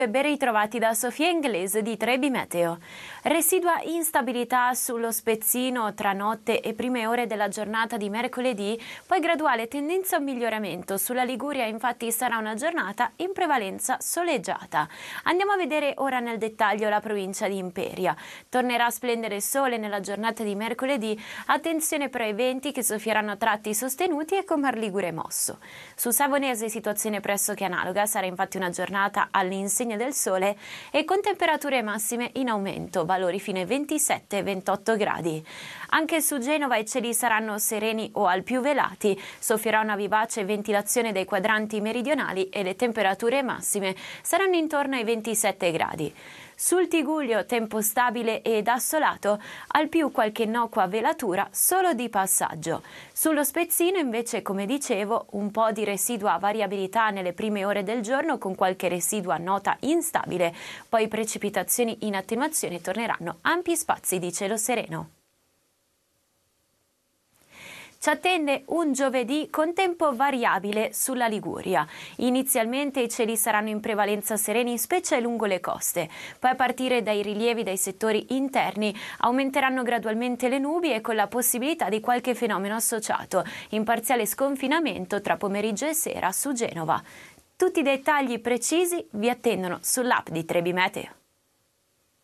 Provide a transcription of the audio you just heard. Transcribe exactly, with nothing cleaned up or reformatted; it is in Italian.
Ben ritrovati da Sofia Inglese di Trebi Meteo. Residua instabilità sullo spezzino tra notte e prime ore della giornata di mercoledì, poi graduale tendenza a miglioramento. Sulla Liguria infatti sarà una giornata in prevalenza soleggiata. Andiamo a vedere ora nel dettaglio la provincia di Imperia. Tornerà a splendere il sole nella giornata di mercoledì, attenzione però ai venti che soffieranno a tratti sostenuti e con Mar Ligure mosso. Su Savonese situazione pressoché analoga, sarà infatti una giornata all'insegna del sole e con temperature massime in aumento, valori fino ai ventisette ventotto gradi. Anche su Genova i cieli saranno sereni o al più velati, soffierà una vivace ventilazione dei quadranti meridionali e le temperature massime saranno intorno ai ventisette gradi. Sul Tigullio tempo stabile ed assolato, al più qualche innocua velatura solo di passaggio. Sullo spezzino invece, come dicevo, un po' di residua variabilità nelle prime ore del giorno con qualche residua nota instabile, poi precipitazioni in attenuazione torneranno ampi spazi di cielo sereno. Ci attende un giovedì con tempo variabile sulla Liguria. Inizialmente i cieli saranno in prevalenza sereni, specie lungo le coste. Poi a partire dai rilievi dai settori interni aumenteranno gradualmente le nubi e con la possibilità di qualche fenomeno associato, in parziale sconfinamento tra pomeriggio e sera su Genova. Tutti i dettagli precisi vi attendono sull'app di Trebi Meteo.